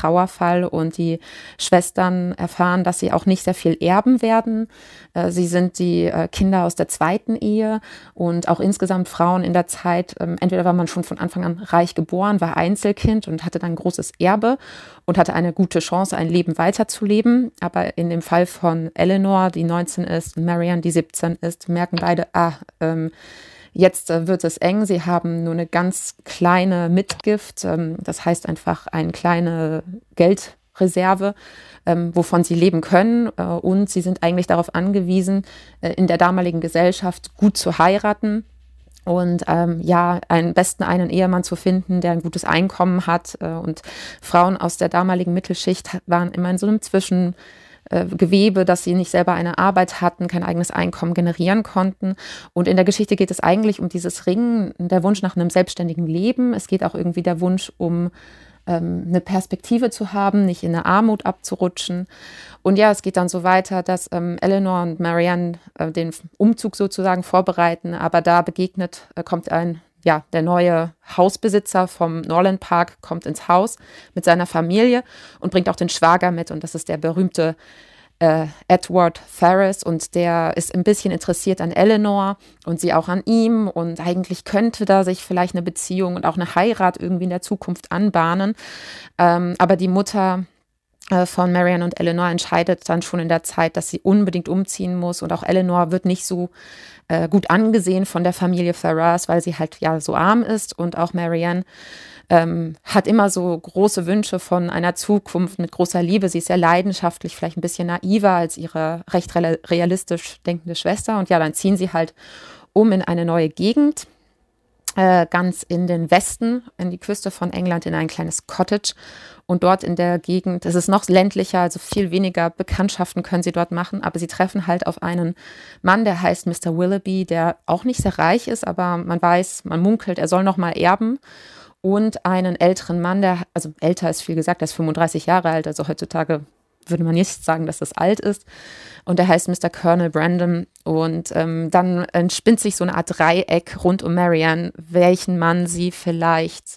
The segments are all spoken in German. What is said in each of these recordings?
Trauerfall und die Schwestern erfahren, dass sie auch nicht sehr viel erben werden. Sie sind die Kinder aus der zweiten Ehe und auch insgesamt Frauen in der Zeit, entweder war man schon von Anfang an reich geboren, war Einzelkind und hatte dann ein großes Erbe und hatte eine gute Chance, ein Leben weiterzuleben. Aber in dem Fall von Eleanor, die 19 ist, und Marianne, die 17 ist, merken beide, jetzt wird es eng. Sie haben nur eine ganz kleine Mitgift. Das heißt einfach eine kleine Geldreserve, wovon sie leben können. Und sie sind eigentlich darauf angewiesen, in der damaligen Gesellschaft gut zu heiraten. Und einen Ehemann zu finden, der ein gutes Einkommen hat. Und Frauen aus der damaligen Mittelschicht waren immer in so einem Gewebe, dass sie nicht selber eine Arbeit hatten, kein eigenes Einkommen generieren konnten. Und in der Geschichte geht es eigentlich um dieses Ringen, der Wunsch nach einem selbstständigen Leben. Es geht auch irgendwie der Wunsch um eine Perspektive zu haben, nicht in eine Armut abzurutschen. Und ja, es geht dann so weiter, dass Eleanor und Marianne den Umzug sozusagen vorbereiten, aber da kommt der neue Hausbesitzer vom Norland Park kommt ins Haus mit seiner Familie und bringt auch den Schwager mit. Und das ist der berühmte Edward Ferrars. Und der ist ein bisschen interessiert an Eleanor und sie auch an ihm. Und eigentlich könnte da sich vielleicht eine Beziehung und auch eine Heirat irgendwie in der Zukunft anbahnen. Aber die Mutter von Marianne und Eleanor entscheidet dann schon in der Zeit, dass sie unbedingt umziehen muss. Und auch Eleanor wird nicht so gut angesehen von der Familie Ferrars, weil sie halt ja so arm ist. Und auch Marianne hat immer so große Wünsche von einer Zukunft mit großer Liebe. Sie ist sehr leidenschaftlich, vielleicht ein bisschen naiver als ihre recht realistisch denkende Schwester. Und ja, dann ziehen sie halt um in eine neue Gegend, ganz in den Westen, in die Küste von England, in ein kleines Cottage. Und dort in der Gegend, es ist noch ländlicher, also viel weniger Bekanntschaften können sie dort machen, aber sie treffen halt auf einen Mann, der heißt Mr. Willoughby, der auch nicht sehr reich ist, aber man munkelt, er soll noch mal erben. Und einen älteren Mann, also älter ist viel gesagt, der ist 35 Jahre alt, also heutzutage würde man nicht sagen, dass das alt ist. Und der heißt Mr. Colonel Brandon. Und dann entspinnt sich so eine Art Dreieck rund um Marianne, welchen Mann sie vielleicht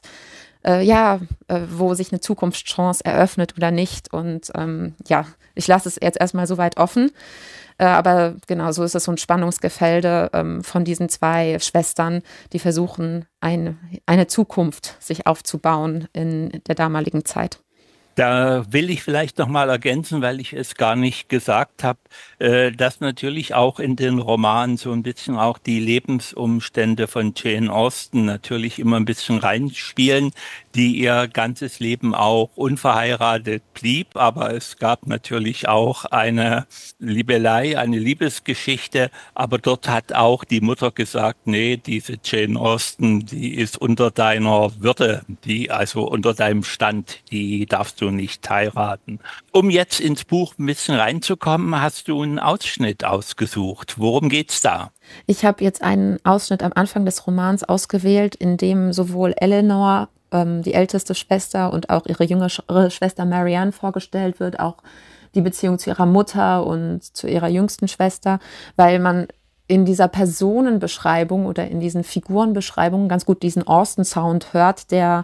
wo sich eine Zukunftschance eröffnet oder nicht. Und ich lasse es jetzt erstmal so weit offen. Aber genau, so ist es so ein Spannungsgefälde von diesen zwei Schwestern, die versuchen, eine Zukunft sich aufzubauen in der damaligen Zeit. Da will ich vielleicht noch mal ergänzen, weil ich es gar nicht gesagt habe, dass natürlich auch in den Romanen so ein bisschen auch die Lebensumstände von Jane Austen natürlich immer ein bisschen reinspielen, die ihr ganzes Leben auch unverheiratet blieb. Aber es gab natürlich auch eine Liebelei, eine Liebesgeschichte. Aber dort hat auch die Mutter gesagt, nee, diese Jane Austen, die ist unter deiner Würde, also unter deinem Stand, die darfst du nicht heiraten. Um jetzt ins Buch ein bisschen reinzukommen, hast du einen Ausschnitt ausgesucht. Worum geht's da? Ich habe jetzt einen Ausschnitt am Anfang des Romans ausgewählt, in dem sowohl Eleanor, die älteste Schwester, und auch ihre jüngere Schwester Marianne vorgestellt wird, auch die Beziehung zu ihrer Mutter und zu ihrer jüngsten Schwester, weil man in dieser Personenbeschreibung oder in diesen Figurenbeschreibungen ganz gut diesen Austen-Sound hört, der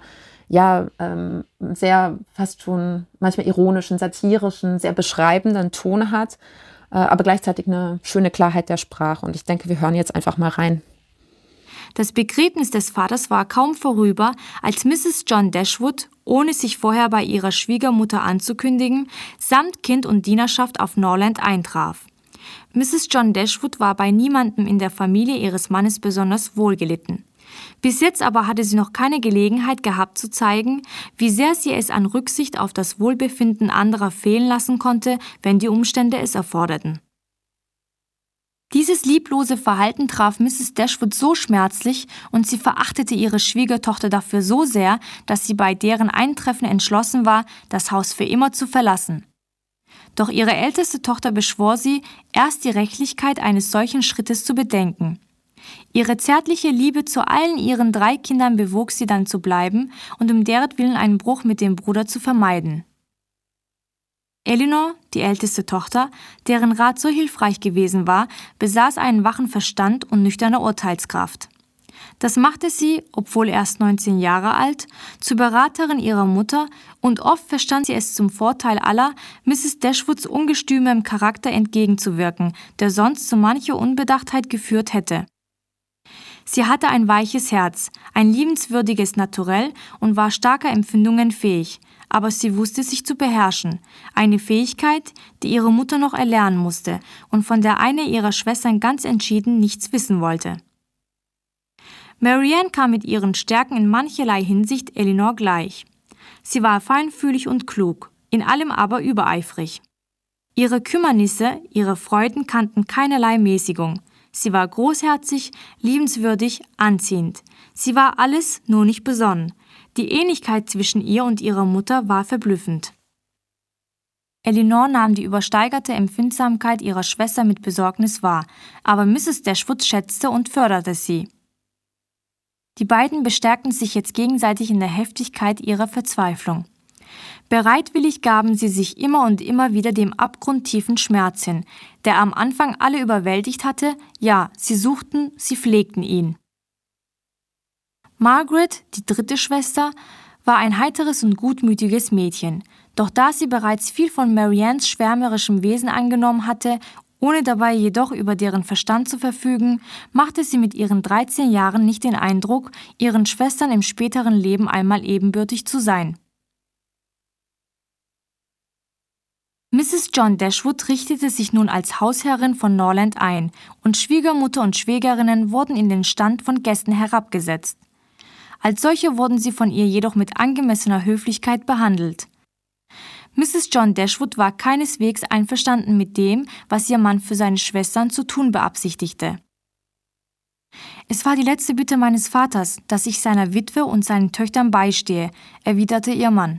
sehr fast schon manchmal ironischen, satirischen, sehr beschreibenden Ton hat, aber gleichzeitig eine schöne Klarheit der Sprache. Und ich denke, wir hören jetzt einfach mal rein. Das Begräbnis des Vaters war kaum vorüber, als Mrs. John Dashwood, ohne sich vorher bei ihrer Schwiegermutter anzukündigen, samt Kind und Dienerschaft auf Norland eintraf. Mrs. John Dashwood war bei niemandem in der Familie ihres Mannes besonders wohlgelitten. Bis jetzt aber hatte sie noch keine Gelegenheit gehabt zu zeigen, wie sehr sie es an Rücksicht auf das Wohlbefinden anderer fehlen lassen konnte, wenn die Umstände es erforderten. Dieses lieblose Verhalten traf Mrs. Dashwood so schmerzlich und sie verachtete ihre Schwiegertochter dafür so sehr, dass sie bei deren Eintreffen entschlossen war, das Haus für immer zu verlassen. Doch ihre älteste Tochter beschwor sie, erst die Rechtlichkeit eines solchen Schrittes zu bedenken. Ihre zärtliche Liebe zu allen ihren 3 Kindern bewog sie dann zu bleiben und um deretwillen einen Bruch mit dem Bruder zu vermeiden. Eleanor, die älteste Tochter, deren Rat so hilfreich gewesen war, besaß einen wachen Verstand und nüchterne Urteilskraft. Das machte sie, obwohl erst 19 Jahre alt, zur Beraterin ihrer Mutter und oft verstand sie es zum Vorteil aller, Mrs. Dashwoods ungestümem Charakter entgegenzuwirken, der sonst zu mancher Unbedachtheit geführt hätte. Sie hatte ein weiches Herz, ein liebenswürdiges Naturell und war starker Empfindungen fähig, aber sie wusste sich zu beherrschen, eine Fähigkeit, die ihre Mutter noch erlernen musste und von der eine ihrer Schwestern ganz entschieden nichts wissen wollte. Marianne kam mit ihren Stärken in mancherlei Hinsicht Elinor gleich. Sie war feinfühlig und klug, in allem aber übereifrig. Ihre Kümmernisse, ihre Freuden kannten keinerlei Mäßigung. Sie war großherzig, liebenswürdig, anziehend. Sie war alles, nur nicht besonnen. Die Ähnlichkeit zwischen ihr und ihrer Mutter war verblüffend. Elinor nahm die übersteigerte Empfindsamkeit ihrer Schwester mit Besorgnis wahr, aber Mrs. Dashwood schätzte und förderte sie. Die beiden bestärkten sich jetzt gegenseitig in der Heftigkeit ihrer Verzweiflung. Bereitwillig gaben sie sich immer und immer wieder dem abgrundtiefen Schmerz hin, der am Anfang alle überwältigt hatte, ja, sie suchten, sie pflegten ihn. Margaret, die dritte Schwester, war ein heiteres und gutmütiges Mädchen, doch da sie bereits viel von Mariannes schwärmerischem Wesen angenommen hatte, ohne dabei jedoch über deren Verstand zu verfügen, machte sie mit ihren 13 Jahren nicht den Eindruck, ihren Schwestern im späteren Leben einmal ebenbürtig zu sein. Mrs. John Dashwood richtete sich nun als Hausherrin von Norland ein, und Schwiegermutter und Schwägerinnen wurden in den Stand von Gästen herabgesetzt. Als solche wurden sie von ihr jedoch mit angemessener Höflichkeit behandelt. Mrs. John Dashwood war keineswegs einverstanden mit dem, was ihr Mann für seine Schwestern zu tun beabsichtigte. »Es war die letzte Bitte meines Vaters, dass ich seiner Witwe und seinen Töchtern beistehe«, erwiderte ihr Mann.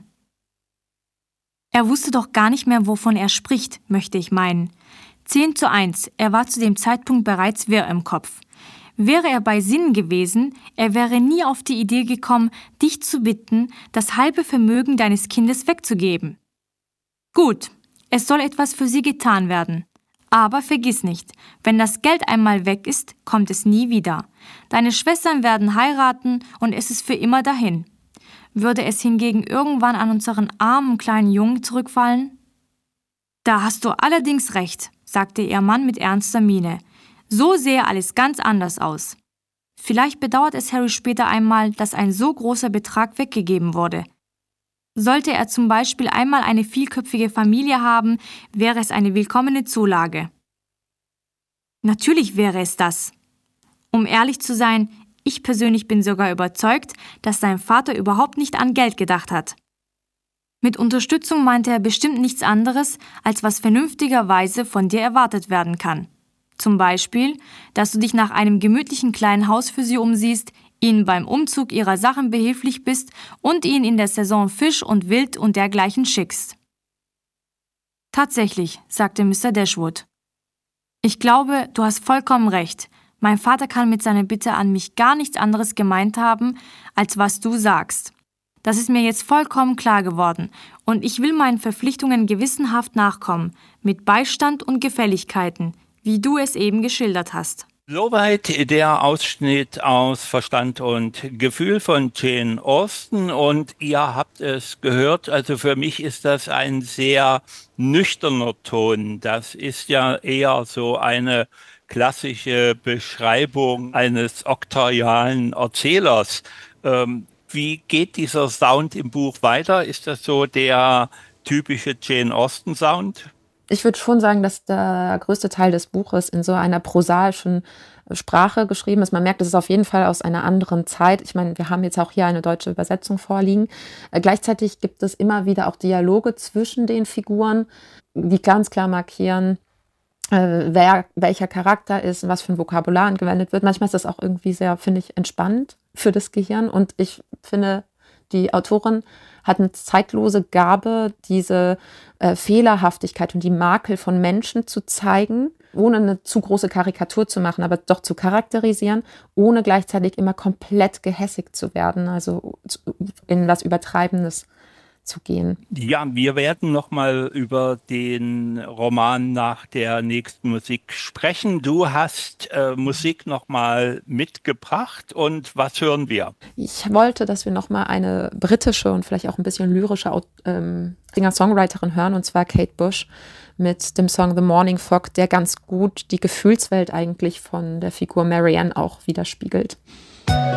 Er wusste doch gar nicht mehr, wovon er spricht, möchte ich meinen. 10:1, er war zu dem Zeitpunkt bereits wirr im Kopf. Wäre er bei Sinnen gewesen, er wäre nie auf die Idee gekommen, dich zu bitten, das halbe Vermögen deines Kindes wegzugeben. Gut, es soll etwas für sie getan werden. Aber vergiss nicht, wenn das Geld einmal weg ist, kommt es nie wieder. Deine Schwestern werden heiraten und es ist für immer dahin. Würde es hingegen irgendwann an unseren armen kleinen Jungen zurückfallen? Da hast du allerdings recht, sagte ihr Mann mit ernster Miene. So sähe alles ganz anders aus. Vielleicht bedauert es Harry später einmal, dass ein so großer Betrag weggegeben wurde. Sollte er zum Beispiel einmal eine vielköpfige Familie haben, wäre es eine willkommene Zulage. Natürlich wäre es das. Um ehrlich zu sein, ich persönlich bin sogar überzeugt, dass sein Vater überhaupt nicht an Geld gedacht hat. Mit Unterstützung meinte er bestimmt nichts anderes, als was vernünftigerweise von dir erwartet werden kann. Zum Beispiel, dass du dich nach einem gemütlichen kleinen Haus für sie umsiehst, ihnen beim Umzug ihrer Sachen behilflich bist und ihnen in der Saison Fisch und Wild und dergleichen schickst. Tatsächlich, sagte Mr. Dashwood. Ich glaube, du hast vollkommen recht. Mein Vater kann mit seiner Bitte an mich gar nichts anderes gemeint haben, als was du sagst. Das ist mir jetzt vollkommen klar geworden und ich will meinen Verpflichtungen gewissenhaft nachkommen, mit Beistand und Gefälligkeiten, wie du es eben geschildert hast. Soweit der Ausschnitt aus Verstand und Gefühl von Jane Austen und ihr habt es gehört, also für mich ist das ein sehr nüchterner Ton. Das ist ja eher so eine klassische Beschreibung eines oktorialen Erzählers. Wie geht dieser Sound im Buch weiter? Ist das so der typische Jane Austen Sound? Ich würde schon sagen, dass der größte Teil des Buches in so einer prosaischen Sprache geschrieben ist. Man merkt, es ist auf jeden Fall aus einer anderen Zeit. Ich meine, wir haben jetzt auch hier eine deutsche Übersetzung vorliegen. Gleichzeitig gibt es immer wieder auch Dialoge zwischen den Figuren, die ganz klar markieren, wer welcher Charakter ist, was für ein Vokabular angewendet wird. Manchmal ist das auch irgendwie sehr, finde ich, entspannend für das Gehirn. Und ich finde, die Autorin hat eine zeitlose Gabe, diese Fehlerhaftigkeit und die Makel von Menschen zu zeigen, ohne eine zu große Karikatur zu machen, aber doch zu charakterisieren, ohne gleichzeitig immer komplett gehässig zu werden, also in was Übertreibendes zu gehen. Ja, wir werden nochmal über den Roman nach der nächsten Musik sprechen. Du hast Musik nochmal mitgebracht und was hören wir? Ich wollte, dass wir nochmal eine britische und vielleicht auch ein bisschen lyrische Singer-Songwriterin hören, und zwar Kate Bush mit dem Song The Morning Fog, der ganz gut die Gefühlswelt eigentlich von der Figur Marianne auch widerspiegelt.